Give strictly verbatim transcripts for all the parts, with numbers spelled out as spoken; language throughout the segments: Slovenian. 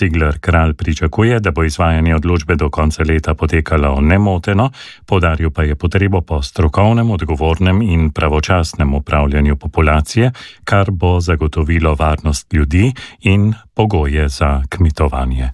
Cigler Kralj pričakuje, da bo izvajanje odločbe do konca leta potekalo nemoteno, poudaril pa je potrebo po strokovnem, odgovornem in pravočasnem upravljanju populacije, kar bo zagotovilo varnost ljudi in pogoje za kmetovanje.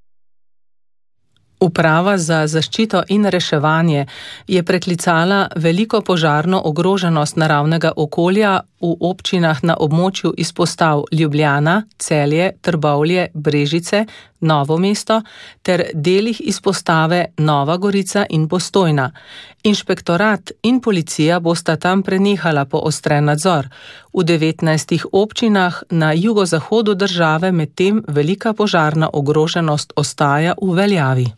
Uprava za zaščito in reševanje je preklicala veliko požarno ogroženost naravnega okolja v občinah na območju izpostav Ljubljana, Celje, Trbovlje, Brežice, Novo mesto ter delih izpostave Nova Gorica in Postojna. Inšpektorat in policija bosta tam prenehala poostren nadzor. V devetnajstih občinah na jugozahodu države medtem velika požarna ogroženost ostaja v veljavi.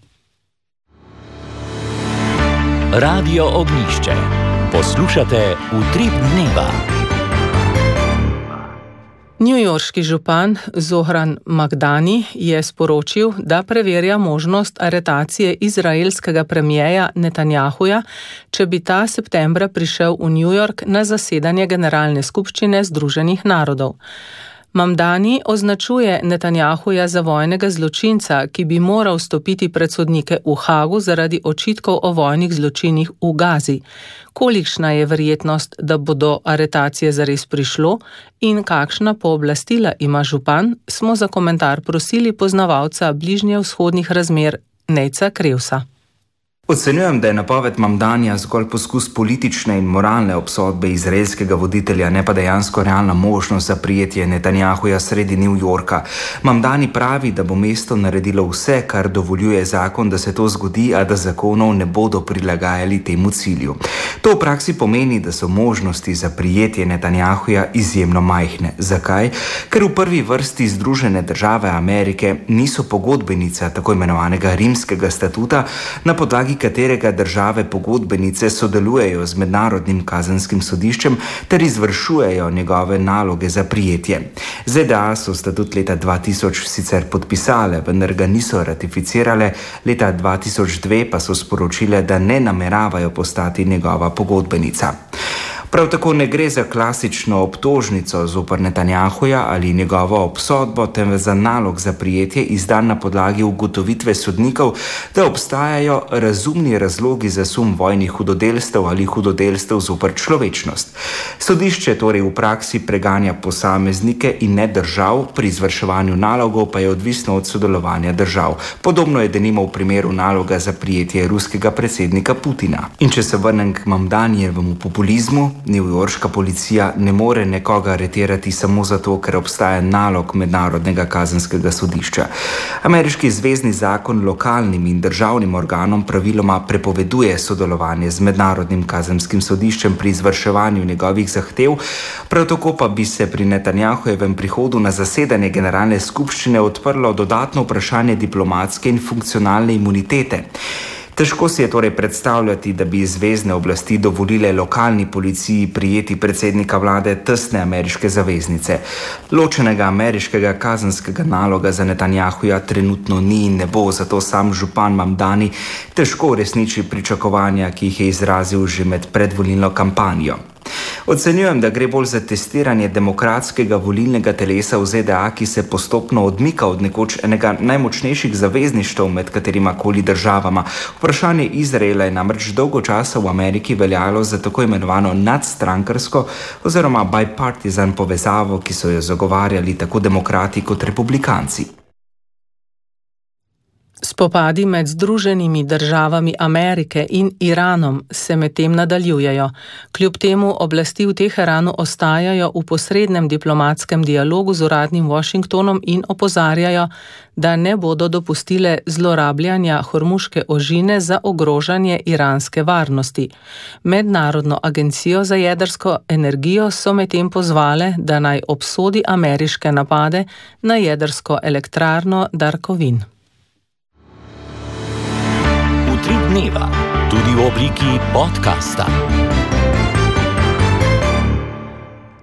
Radio Ognjišče. Poslušate Utrip dneva. Newyorški župan Zohran Mamdani je sporočil, da preverja možnost aretacije izraelskega premierja Netanjahuja, če bi ta septembra prišel v New York na zasedanje Generalne skupščine Združenih narodov. Mamdani označuje Netanjahuja za vojnega zločinca, ki bi moral stopiti pred sodnike v Hagu zaradi očitkov o vojnih zločinih v Gazi. Kolikšna je verjetnost, da bo do aretacije zares prišlo in kakšna pooblastila ima župan, smo za komentar prosili poznavalca bližnjevzhodnih razmer Nejca Krevsa. Ocenjujem, da je napoved Mamdanija zgolj poskus politične in moralne obsodbe izraelskega voditelja, ne pa dejansko realna možnost za prijetje Netanjahuja sredi New Yorka. Mamdani pravi, da bo mesto naredilo vse, kar dovoljuje zakon, da se to zgodi, a da zakonov ne bodo prilagajali temu cilju. To v praksi pomeni, da so možnosti za prijetje Netanjahuja izjemno majhne. Zakaj? Ker v prvi vrsti Združene države Amerike niso pogodbenica tako imenovanega rimskega statuta, na podlagi katerega države pogodbenice sodelujejo z mednarodnim kazenskim sodiščem ter izvršujejo njegove naloge za prijetje. Z D A so statut leta dva tisoč sicer podpisale, vendar ga niso ratificirale, leta dva tisoč dve pa so sporočile, da ne nameravajo postati njegova pogodbenica. Prav tako ne gre za klasično obtožnico zoper Netanjahuja ali njegovo obsodbo, temveč za nalog za prijetje izdan na podlagi ugotovitve sodnikov, da obstajajo razumni razlogi za sum vojnih hudodelstev ali hudodelstev zoper človečnost. Sodišče torej v praksi preganja posameznike in ne držav, pri izvrševanju nalogov pa je odvisno od sodelovanja držav. Podobno je denimo v primeru naloga za prijetje ruskega predsednika Putina. In če se vrnem k Mamdanijevemu populizmu, newyorška policija ne more nekoga aretirati samo zato, ker obstaja nalog mednarodnega kazenskega sodišča. Ameriški zvezni zakon lokalnim in državnim organom praviloma prepoveduje sodelovanje z mednarodnim kazenskim sodiščem pri izvrševanju njegovih zahtev, prav tako pa bi se pri Netanjahujevem prihodu na zasedanje Generalne skupščine odprlo dodatno vprašanje diplomatske in funkcionalne imunitete. Težko si je torej predstavljati, da bi zvezne oblasti dovolile lokalni policiji prijeti predsednika vlade tesne ameriške zaveznice. Ločenega ameriškega kazenskega naloga za Netanjahuja trenutno ni in ne bo, zato sam župan Mamdani težko uresniči pričakovanja, ki jih je izrazil že med predvolilno kampanjo. Ocenjujem, da gre bolj za testiranje demokratskega volilnega telesa v Z D A, ki se postopno odmika od nekoč enega najmočnejših zavezništev med katerima koli državama. Vprašanje Izraela je namreč dolgo časa v Ameriki veljalo za tako imenovano nadstrankarsko oziroma bipartisan povezavo, ki so jo zagovarjali tako demokrati kot republikanci. Spopadi med Združenimi državami Amerike in Iranom se medtem nadaljujejo. Kljub temu oblasti v Teheranu ostajajo v posrednem diplomatskem dialogu z uradnim Washingtonom in opozarjajo, da ne bodo dopustile zlorabljanja Hormuške ožine za ogrožanje iranske varnosti. Mednarodno agencijo za jedrsko energijo so medtem pozvale, da naj obsodi ameriške napade na jedrsko elektrarno Darkovin. Utrip dneva, tudi v obliki podcasta.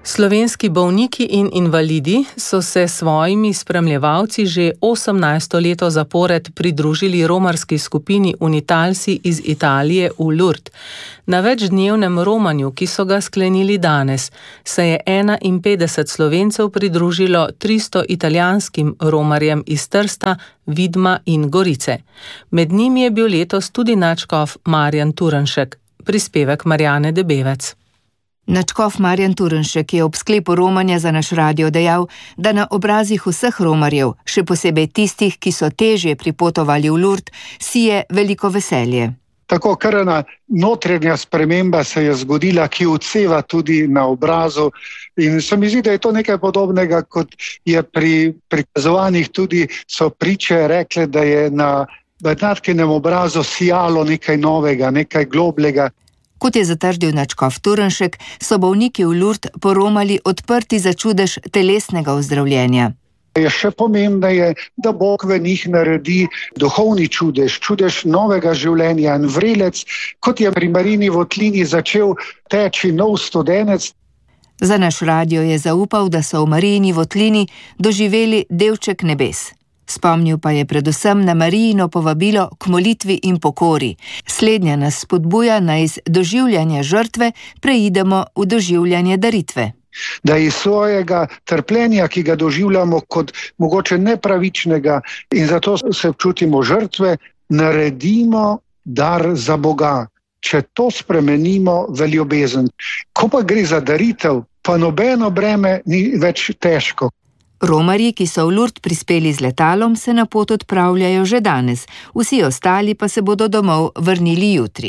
Slovenski bolniki in invalidi so se svojimi spremljevalci že osemnajsto leto zapored pridružili romarski skupini Unitalsi iz Italije v Lourdes. Na večdnevnem romanju, ki so ga sklenili danes, se je enainpetdeset Slovencev pridružilo tristo italijanskim romarjem iz Trsta, Vidma in Gorice. Med njimi je bil letos tudi nadškof Marjan Turnšek. Prispevek Marjane Debevec. Nadškof Marjan Turnšek je ob sklepu romanja za naš radio dejal, da na obrazih vseh romarjev, še posebej tistih, ki so težje pripotovali v Lourdes, sije veliko veselje. Tako kar ena notranja sprememba se je zgodila, ki odseva tudi na obrazu, in se mi zdi, da je to nekaj podobnega, kot je pri prikazovanjih tudi so priče rekle, da je na Natkinem obrazu sijalo nekaj novega, nekaj globlega. Kot je zatrdil nadškof Turnšek, so bolniki v Lourdes poromali odprti za čudež telesnega ozdravljenja. Je še pomembneje, da Bog v njih naredi duhovni čudež, čudež novega življenja in vrelec, kot je pri Marijini votlini začel teči nov studenec. Za naš radio je zaupal, da so v Marijini votlini doživeli delček nebes. Spomnil pa je predvsem na Marijino povabilo k molitvi in pokori. Slednja nas spodbuja, naj iz doživljanja žrtve preidemo v doživljanje daritve. Da iz svojega trpljenja, ki ga doživljamo kot mogoče nepravičnega in zato se čutimo žrtve, naredimo dar za Boga. Če to spremenimo v ljubezen. Ko pa gre za daritev, pa nobeno breme ni več težko. Romarji, ki so v Lourdes prispeli z letalom, se na pot odpravljajo že danes, vsi ostali pa se bodo domov vrnili jutri.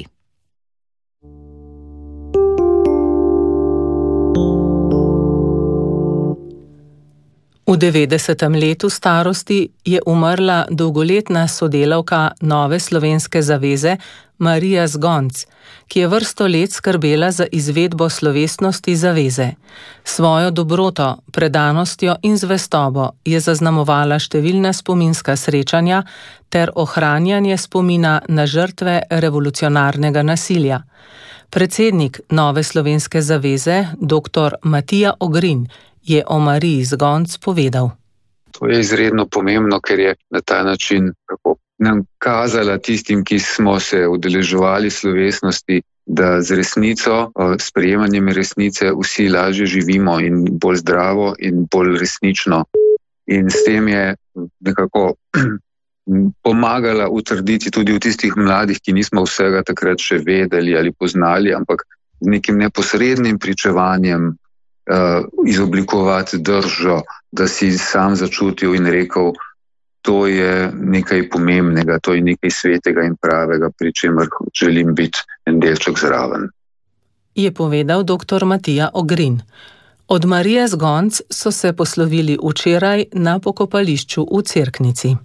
V devetdesetem letu starosti je umrla dolgoletna sodelavka Nove slovenske zaveze Marija Zgonc, ki je vrsto let skrbela za izvedbo slovesnosti zaveze. Svojo dobroto, predanostjo in zvestobo je zaznamovala številna spominska srečanja ter ohranjanje spomina na žrtve revolucionarnega nasilja. Predsednik Nove slovenske zaveze, doktor Matija Ogrin, je o Mariji Zgonc povedal. To je izredno pomembno, ker je na ta način kako nam kazala tistim, ki smo se udeleževali slovesnosti, da z resnico, s sprejemanjem resnice vsi lažje živimo in bolj zdravo in bolj resnično. In s tem je nekako pomagala utrditi tudi v tistih mladih, ki nismo vsega takrat še vedeli ali poznali, ampak z nekim neposrednim pričevanjem Uh, izoblikovati držo, da si sam začutil in rekel, to je nekaj pomembnega, to je nekaj svetega in pravega, pri čemer želim biti en delček zraven. Je povedal doktor Matija Ogrin. Od Marije Zgonc so se poslovili včeraj na pokopališču v Cerknici.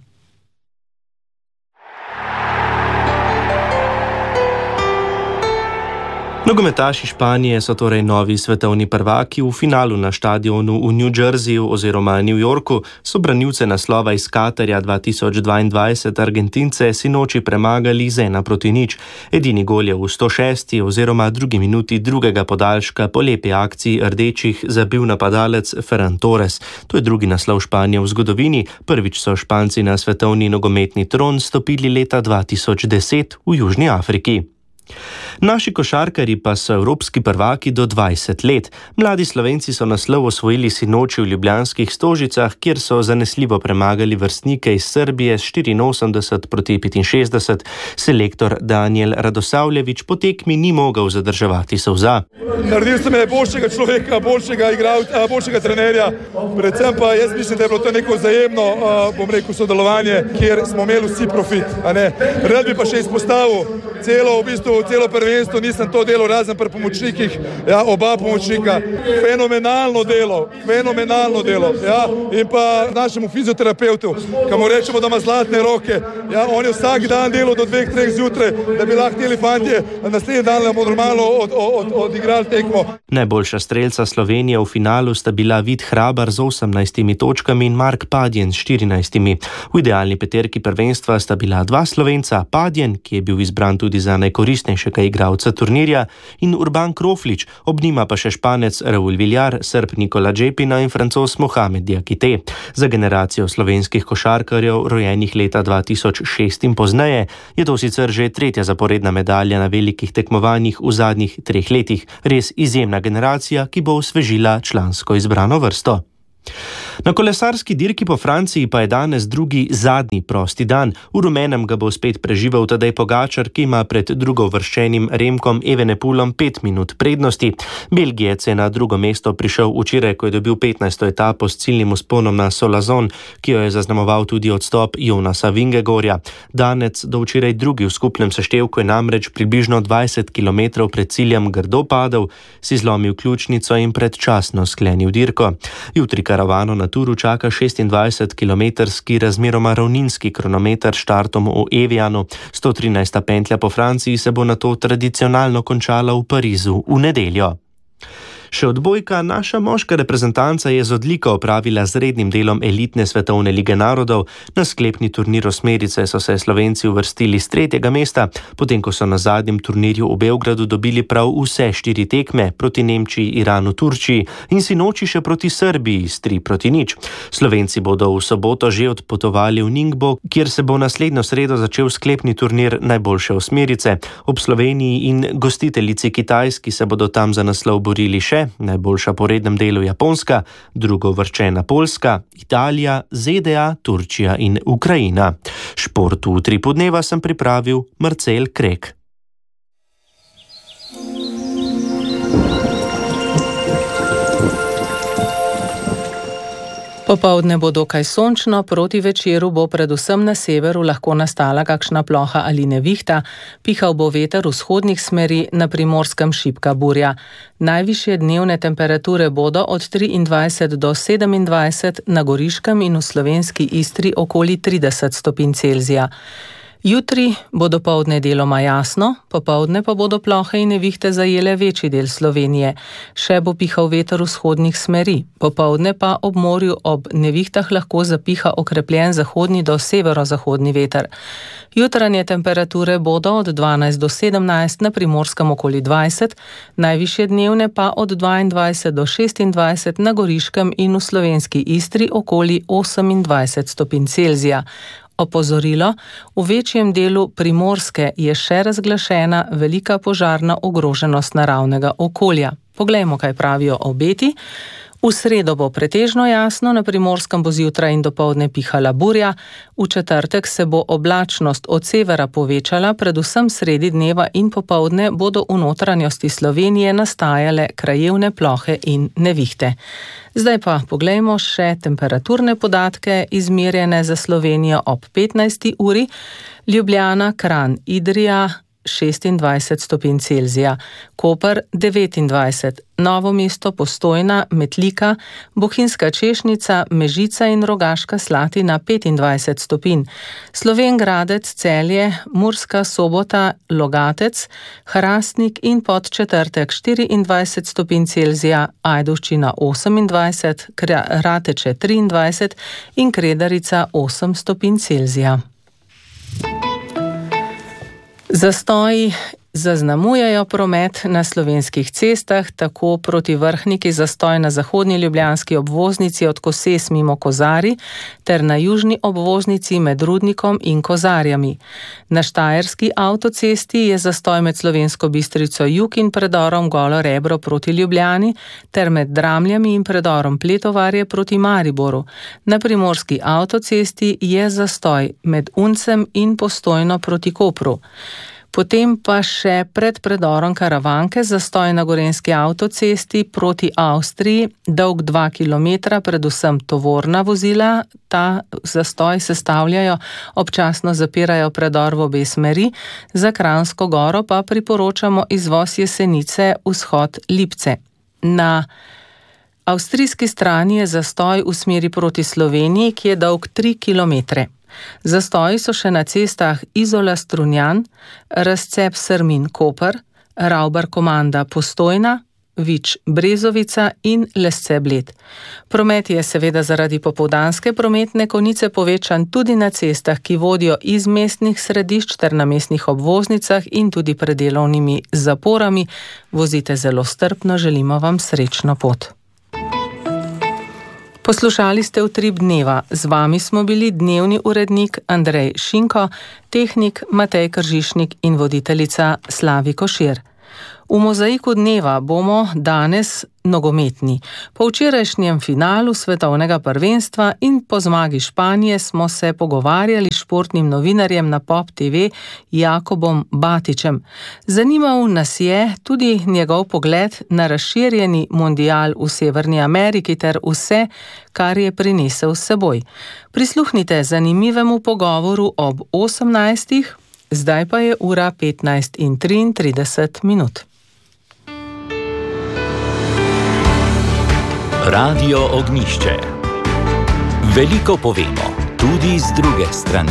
Nogometaši Španije so torej novi svetovni prvaki. V finalu na štadionu v New Jerseyju oziroma New Yorku so branilce naslova iz Katarja dva tisoč dvaindvajset Argentince sinoči premagali z ena proti nič. Edini gol je v sto šesti oziroma drugi minuti drugega podaljška po lepi akciji rdečih zabil napadalec Ferran Torres. To je drugi naslov Španije v zgodovini. Prvič so Španci na svetovni nogometni tron stopili leta dva tisoč deset v Južni Afriki. Naši košarkarji pa so evropski prvaki do dvajset let. Mladi Slovenci so naslov osvojili sinoči v ljubljanskih Stožicah, kjer so zanesljivo premagali vrstnike iz Srbije s štiriinosemdeset proti petinšestdeset. Selektor Danijel Radosavljević po tekmi ni mogel zadrževati solza. Naredil sem me boljšega človeka, boljšega igralca, boljšega trenerja. Predvsem pa jaz mislim, da je bilo to neko vzajemno, bom rekel, sodelovanje, kjer smo imeli vsi profit. Rad bi pa še izpostavil celo, v bistvu, celo prvenstvo, nisem to delal razen pri pomočnikih, ja, oba pomočnika. Fenomenalno delo, fenomenalno delo. Ja, in pa našemu fizioterapeutu, ki mu rečemo, da ima zlatne roke. Ja, on je vsak dan delal do dveh, treh zjutraj, da bi lahko teli fantje naslednji dan bomo normalno od, od, odigrali tekmo. Najboljša strelca Slovenije v finalu sta bila Vid Hrabar z osemnajstimi točkami in Mark Padjen s štirinajstimi. V idealni peterki prvenstva sta bila dva Slovenca, Padjen, ki je bil izbran tudi za najkoristnejšega najkoristnejšega igralca turnirja, in Urban Kroflič, ob njima pa še Španec Raul Villar, Srb Nikola Džepina in Francoz Mohamed Diakite. Za generacijo slovenskih košarkarjev, rojenih leta dva tisoč šest in pozneje, je to sicer že tretja zaporedna medalja na velikih tekmovanjih v zadnjih treh letih. Res izjemna generacija, ki bo osvežila člansko izbrano vrsto. Na kolesarski dirki po Franciji pa je danes drugi zadnji prosti dan. V rumenem ga bo spet preživel Tadej Pogačar, ki ima pred drugovrščenim Remkom Evenepoelom pet minut prednosti. Belgijec je na drugo mesto prišel včeraj, ko je dobil petnajsto etapo s ciljnim vzponom na Solazon, ki jo je zaznamoval tudi odstop Jonasa Vingegorja. Danec do včeraj drugi v skupnem seštevku je namreč približno dvajset kilometrov pred ciljem grdo padel, si zlomil ključnico in predčasno sklenil dirko. Jutri karavano na Turu čaka šestindvajsetkilometrski razmeroma ravninski kronometer s štartom v Evianu. sto trinajsta pentlja po Franciji se bo nato tradicionalno končala v Parizu v nedeljo. Še odbojka, naša moška reprezentanca je z odliko opravila z rednim delom elitne svetovne lige narodov. Na sklepni turnir osmerice so se Slovenci uvrstili z tretjega mesta, potem ko so na zadnjem turnirju v Beogradu dobili prav vse štiri tekme proti Nemčiji, Iranu, Turčiji in sinoči še proti Srbiji s tri proti nič. Slovenci bodo v soboto že odpotovali v Ningbo, kjer se bo naslednjo sredo začel sklepni turnir najboljše osmerice. Ob Sloveniji in gostiteljici Kitajski se bodo tam za naslov borili še najboljša po rednem delu Japonska, drugovrščena Poljska, Italija, Z D A, Turčija in Ukrajina. Šport v Utripu dneva sem pripravil Marcel Krek. Popoldne bo dokaj sončno, proti večeru bo predvsem na severu lahko nastala kakšna ploha ali nevihta, pihal bo veter vzhodnih smeri, na Primorskem šibka burja. Najvišje dnevne temperature bodo od triindvajset do sedemindvajset, na Goriškem in v slovenski Istri okoli trideset stopinj Celzija. Jutri bo dopoldne deloma jasno, popoldne pa bodo plohe in nevihte zajele večji del Slovenije. Še bo pihal veter vzhodnih smeri, popoldne pa ob morju ob nevihtah lahko zapiha okrepljen zahodni do severozahodni veter. Jutranje temperature bodo od dvanajst do sedemnajst, na Primorskem okoli dvajset, najvišje dnevne pa od dvaindvajset do šestindvajset, na Goriškem in v slovenski Istri okoli osemindvajset stopinj Celzija. Opozorilo, v večjem delu Primorske je še razglašena velika požarna ogroženost naravnega okolja. Poglejmo, kaj pravijo obeti. V sredo bo pretežno jasno, na Primorskem bo zjutraj in dopoldne pihala burja, v četrtek se bo oblačnost od severa povečala, predvsem sredi dneva in popoldne bodo v notranjosti Slovenije nastajale krajevne plohe in nevihte. Zdaj pa poglejmo še temperaturne podatke, izmerjene za Slovenijo ob petnajsti uri. Ljubljana, Kranj, Idrija šestindvajset stopinj Celzija, Koper devetindvajset, Novo mesto, Postojna, Metlika, Bohinjska Češnica, Mežica in Rogaška Slatina petindvajset stopinj, Slovenj Gradec, Celje, Murska Sobota, Logatec, Hrastnik in Podčetrtek štiriindvajset stopinj Celzija, Ajdovščina osemindvajset, Rateče triindvajset in Kredarica osem stopinj Celzija. Zastoji zaznamujejo promet na slovenskih cestah, tako proti Vrhniki zastoj na zahodni ljubljanski obvoznici od Koses mimo Kozarij ter na južni obvoznici med Rudnikom in Kozarjami. Na štajerski avtocesti je zastoj med Slovensko Bistrico jug in predorom Golo Rebro proti Ljubljani ter med Dramljami in predorom Pletovarje proti Mariboru. Na primorski avtocesti je zastoj med Uncem in Postojno proti Kopru. Potem pa še pred predorom Karavanke zastoj na gorenjski avtocesti proti Avstriji, dolg dva kilometra, predvsem tovorna vozila. Ta zastoj sestavljajo, občasno zapirajo predor v obe smeri, za Kranjsko Goro pa priporočamo izvoz Jesenice, vzhod Lipce. Na avstrijski strani je zastoj v smeri proti Sloveniji, ki je dolg tri kilometre. Zastoji so še na cestah Izola Strunjan, razcep Srmin Koper, Ravbar Komanda Postojna, Vič Brezovica in Lesce Bled. Promet je seveda zaradi popoldanske prometne konice povečan tudi na cestah, ki vodijo iz mestnih središč ter na mestnih obvoznicah in tudi pred delovnimi zaporami. Vozite zelo strpno, želimo vam srečno pot. Poslušali ste Utrip dneva. Z vami smo bili dnevni urednik Andrej Šinko, tehnik Matej Kržišnik in voditeljica Slavi Košir. V mozaiku dneva bomo danes nogometni. Po včerajšnjem finalu svetovnega prvenstva in po zmagi Španije smo se pogovarjali s športnim novinarjem na Pop T V Jakobom Batičem. Zanimal nas je tudi njegov pogled na razširjeni mundial v Severni Ameriki ter vse, kar je prinesel s seboj. Prisluhnite zanimivemu pogovoru ob osemnajstih, zdaj pa je ura petnajst in triintrideset minut. Radio Ognišče. Veliko povemo, tudi z druge strani.